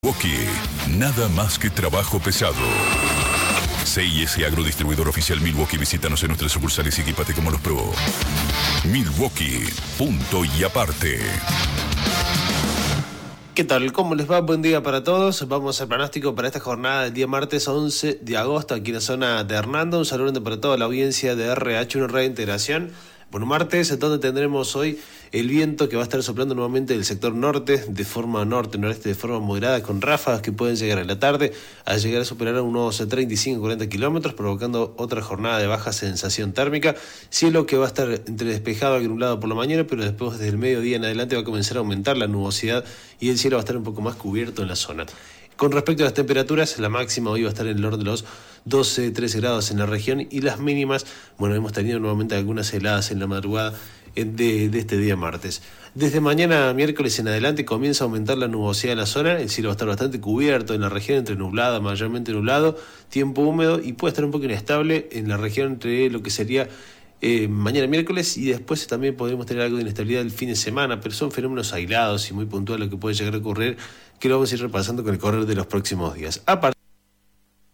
Milwaukee, nada más que trabajo pesado. CIS Agrodistribuidor Oficial Milwaukee. Visítanos en nuestras sucursales y equipate como los pro. Milwaukee, punto y aparte. ¿Qué tal? ¿Cómo les va? Buen día para todos. Vamos al pronóstico para esta jornada del día martes 11 de agosto aquí en la zona de Hernando. Un saludo para toda la audiencia de RH1 Reintegración. Bueno, martes, donde tendremos hoy el viento que va a estar soplando nuevamente del sector norte, de forma norte-noreste, de forma moderada, con ráfagas que pueden llegar a la tarde, a llegar a superar a unos 35-40 kilómetros, provocando otra jornada de baja sensación térmica. Cielo que va a estar entre despejado y nublado por la mañana, pero después desde el mediodía en adelante va a comenzar a aumentar la nubosidad y el cielo va a estar un poco más cubierto en la zona. Con respecto a las temperaturas, la máxima hoy va a estar en el orden de los 12-13 grados en la región y las mínimas, bueno, hemos tenido nuevamente algunas heladas en la madrugada de este día martes. Desde mañana miércoles en adelante comienza a aumentar la nubosidad en la zona, el cielo va a estar bastante cubierto en la región entre nublada, mayormente nublado, tiempo húmedo y puede estar un poco inestable en la región entre lo que sería mañana miércoles y después también podremos tener algo de inestabilidad el fin de semana, pero son fenómenos aislados y muy puntuales lo que puede llegar a ocurrir, que lo vamos a ir repasando con el correr de los próximos días.